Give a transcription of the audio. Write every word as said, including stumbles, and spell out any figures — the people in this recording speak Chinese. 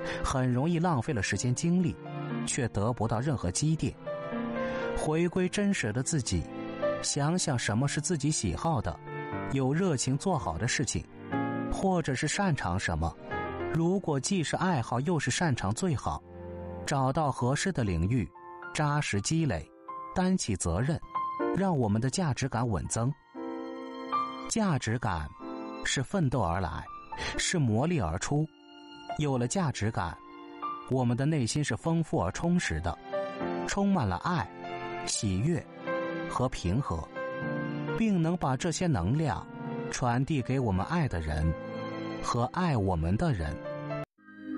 很容易浪费了时间精力，却得不到任何积淀。回归真实的自己，想想什么是自己喜好的，有热情做好的事情，或者是擅长什么，如果既是爱好又是擅长最好。找到合适的领域，扎实积累，担起责任，让我们的价值感稳增。价值感是奋斗而来，是磨砺而出。有了价值感，我们的内心是丰富而充实的，充满了爱、喜悦和平和，并能把这些能量传递给我们爱的人和爱我们的人。